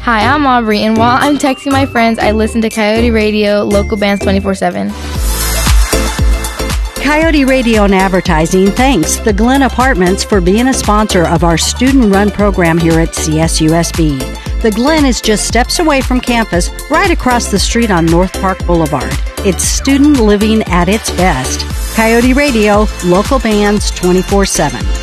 Hi, I'm Aubrey, and while I'm texting my friends, I listen to Coyote Radio, local bands 24/7. Coyote Radio and Advertising thanks the Glen Apartments for being a sponsor of our student-run program here at CSUSB. The Glen is just steps away from campus, right across the street on North Park Boulevard. It's student living at its best. Coyote Radio, local bands 24/7.